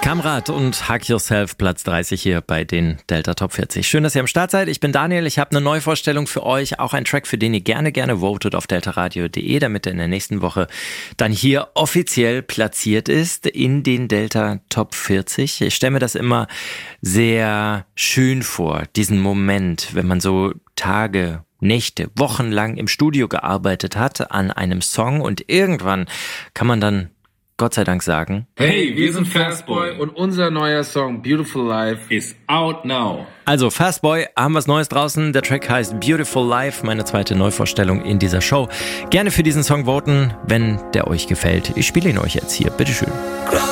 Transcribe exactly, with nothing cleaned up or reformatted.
Kamrat und Hug Yourself, Platz dreißig hier bei den Delta Top vierzig. Schön, dass ihr am Start seid. Ich bin Daniel. Ich habe eine Neuvorstellung für euch. Auch ein Track, für den ihr gerne, gerne votet auf deltaradio punkt de, damit er in der nächsten Woche dann hier offiziell platziert ist in den Delta Top vierzig. Ich stelle mir das immer sehr schön vor, diesen Moment, wenn man so Tage, Nächte, wochenlang im Studio gearbeitet hat an einem Song und irgendwann kann man dann Gott sei Dank sagen: Hey, wir sind Fastboy und unser neuer Song Beautiful Life is out now. Also Fastboy, haben was Neues draußen. Der Track heißt Beautiful Life, meine zweite Neuvorstellung in dieser Show. Gerne für diesen Song voten, wenn der euch gefällt. Ich spiele ihn euch jetzt hier, bitteschön.